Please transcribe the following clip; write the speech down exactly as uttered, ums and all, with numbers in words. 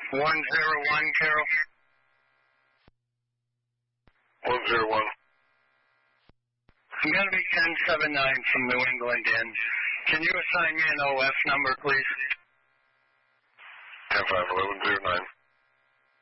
one zero one, Carol. one zero one. I'm going to be ten seven nine from New England in. Can you assign me an O F number, please? ten five eleven zero nine.